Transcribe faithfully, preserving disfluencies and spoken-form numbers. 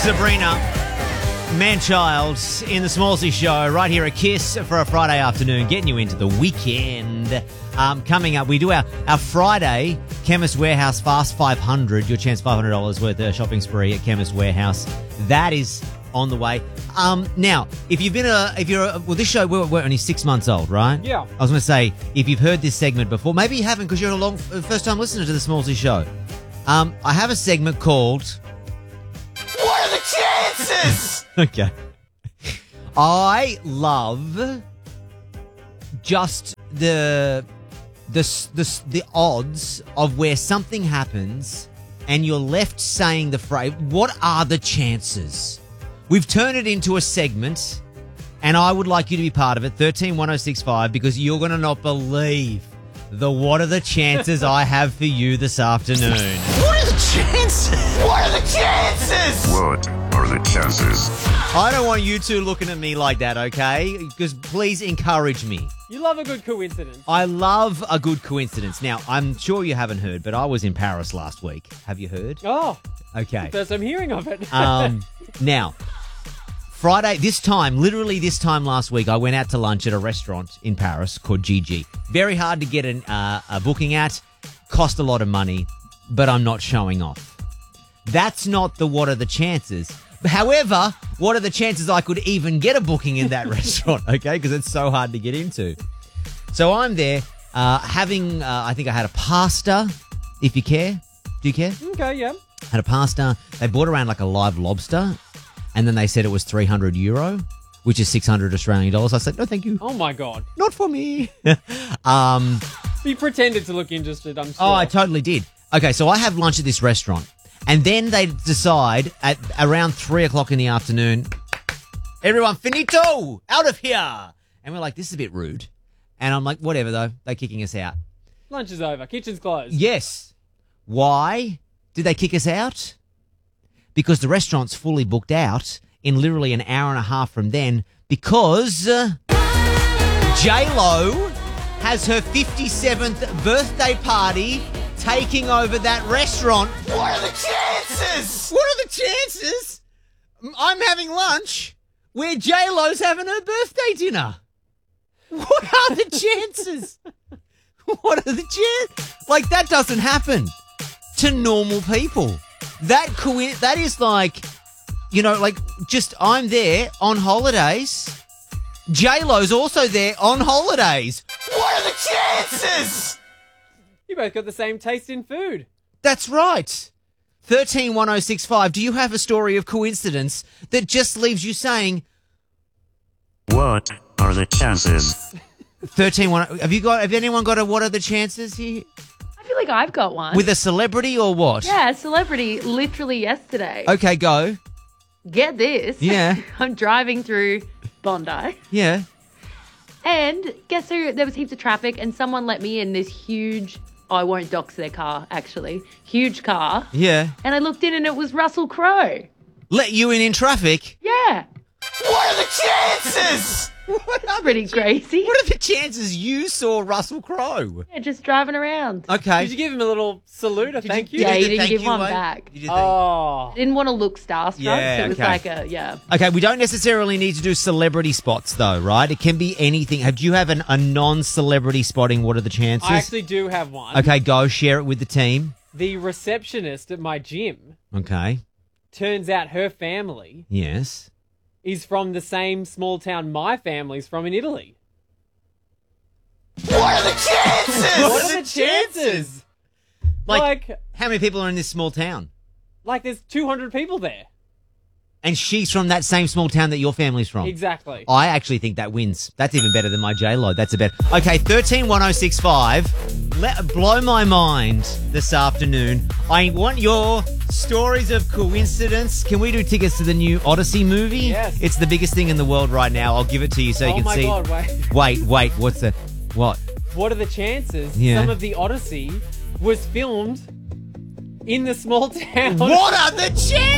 Sabrina Manchild in the Smallsy Show right here at Kiss for a Friday afternoon, getting you into the weekend. Um, coming up, we do our, our Friday Chemist Warehouse Fast five hundred, your chance five hundred dollars worth of shopping spree at Chemist Warehouse. That is on the way. Um, now, if you've been a, if you're a, well, this show, we're, we're only six months old, right? Yeah. I was going to say, if you've heard this segment before, maybe you haven't because you're a long, first time listener to the Smallsy Show. Um, I have a segment called What Are the Chances? Okay. I love just the, the, the, the odds of where something happens and you're left saying the phrase, what are the chances? We've turned it into a segment, and I would like you to be part of it, thirteen one oh six five, because you're going to not believe the what are the chances I have for you this afternoon. What are the chances? What are the chances? What are the chances? I don't want you two looking at me like that, okay? Because please encourage me. You love a good coincidence. I love a good coincidence. Now, I'm sure you haven't heard, but I was in Paris last week. Have you heard? Oh, Okay. first I'm hearing of it. Um, now, Friday, this time, literally this time last week, I went out to lunch at a restaurant in Paris called Gigi. Very hard to get an, uh, a booking at, cost a lot of money, but I'm not showing off. That's not the what are the chances. However, what are the chances I could even get a booking in that restaurant, okay? Because it's so hard to get into. So I'm there uh, having, uh, I think I had a pasta, if you care. Do you care? Okay, yeah. Had a pasta. They brought around like a live lobster, and then they said it was three hundred euro, which is six hundred Australian dollars. I said, no, thank you. Oh, my God. Not for me. um, You pretended to look interested, I'm sure. oh, I totally did. Okay, so I have lunch at this restaurant, and then they decide at around three o'clock in the afternoon, everyone, finito, out of here. And we're like, this is a bit rude. And I'm like, whatever, though. They're kicking us out. Lunch is over. Kitchen's closed. Yes. Why did they kick us out? Because the restaurant's fully booked out in literally an hour and a half from then because uh, J-Lo has her fifty-seventh birthday party taking over that restaurant. What are the chances? What are the chances? I'm having lunch where J-Lo's having her birthday dinner. What are the chances? What are the chances? Like, that doesn't happen to normal people. That co- that is like, you know, like just I'm there on holidays. J-Lo's also there on holidays. What are the chances? You both got the same taste in food. That's right. thirteen one oh six five, do you have a story of coincidence that just leaves you saying, What are the chances? thirteen one, have you got, have anyone got a what are the chances here? I feel like I've got one. With a celebrity or what? Yeah, a celebrity literally yesterday. Okay, go. Get this. Yeah. I'm driving through Bondi. Yeah. And guess who? There was heaps of traffic and someone let me in this huge, I won't dox their car actually, huge car. Yeah. And I looked in and it was Russell Crowe. Let you in in traffic? Yeah. What are the chances? What are Pretty crazy. What are the chances you saw Russell Crowe? Yeah, just driving around. Okay. Did you give him a little salute, a thank you? Yeah, do he the didn't thank give you one way? back. You did thank- Oh. Didn't want to look starstruck, Yeah, so it was okay. like a, yeah. Okay, we don't necessarily need to do celebrity spots though, right? It can be anything. Have you have an, a non-celebrity spotting? What are the chances? I actually do have one. Okay, go share it with the team. The receptionist at my gym, Okay. turns out her family Yes. is from the same small town my family's from in Italy. What are the chances? What are the chances? Like, Like, how many people are in this small town? like there's two hundred people there. And she's from that same small town that your family's from. Exactly. I actually think that wins. That's even better than my J-Lo. That's a better. Okay, thirteen one oh six five. Let blow my mind this afternoon. I want your stories of coincidence. Can we do tickets to the new Odyssey movie? Yes. It's the biggest thing in the world right now. I'll give it to you so you Oh can my see. God, wait. Wait, wait. What's the what? What are the chances Yeah. some of the Odyssey was filmed in the small town? What are the chances?